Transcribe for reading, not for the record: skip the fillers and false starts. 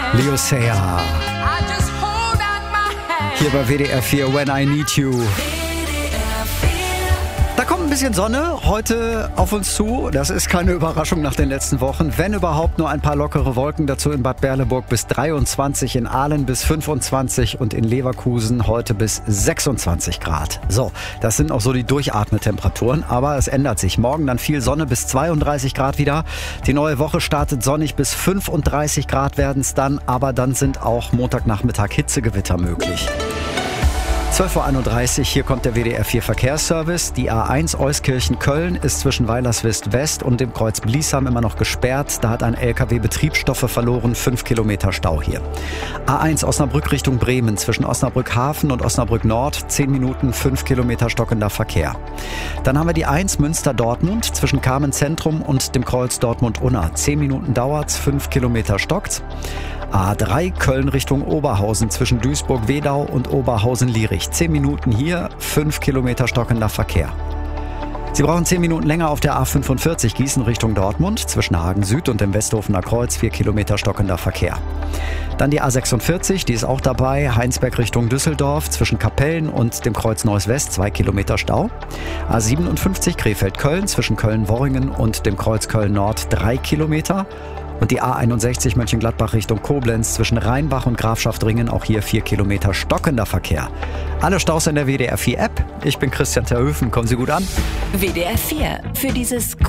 Leo Sayer. Hier bei WDR 4, When I Need You. Da kommt ein bisschen Sonne heute auf uns zu. Das ist keine Überraschung nach den letzten Wochen. Wenn überhaupt, nur ein paar lockere Wolken. Dazu in Bad Berleburg bis 23, in Aalen bis 25 und in Leverkusen heute bis 26 Grad. So, das sind auch so die Durchatmetemperaturen. Aber es ändert sich. Morgen dann viel Sonne bis 32 Grad wieder. Die neue Woche startet sonnig bis 35 Grad werden es dann. Aber dann sind auch Montagnachmittag Hitzegewitter möglich. 12.31 Uhr, hier kommt der WDR 4 Verkehrsservice. Die A1 Euskirchen-Köln ist zwischen Weilerswist West und dem Kreuz Bliesham immer noch gesperrt. Da hat ein LKW Betriebsstoffe verloren, 5 Kilometer Stau hier. A1 Osnabrück Richtung Bremen, zwischen Osnabrück Hafen und Osnabrück Nord, 10 Minuten, 5 Kilometer stockender Verkehr. Dann haben wir die 1 Münster-Dortmund, zwischen Kamen Zentrum und dem Kreuz Dortmund-Unna. 10 Minuten dauert's, 5 Kilometer stockt's. A3 Köln Richtung Oberhausen zwischen Duisburg-Wedau und Oberhausen-Lierich. 10 Minuten hier, 5 Kilometer stockender Verkehr. Sie brauchen 10 Minuten länger auf der A45 Gießen Richtung Dortmund zwischen Hagen Süd und dem Westhofener Kreuz, 4 Kilometer stockender Verkehr. Dann die A46, die ist auch dabei, Heinsberg Richtung Düsseldorf zwischen Kapellen und dem Kreuz Neuss West, 2 Kilometer Stau. A57 Krefeld-Köln zwischen Köln-Worringen und dem Kreuz Köln Nord, 3 Kilometer. Und die A61 Mönchengladbach Richtung Koblenz zwischen Rheinbach und Grafschaftringen, auch hier 4 Kilometer stockender Verkehr. Alle Staus in der WDR 4 App. Ich bin Christian Terhöfen, kommen Sie gut an. WDR 4, für dieses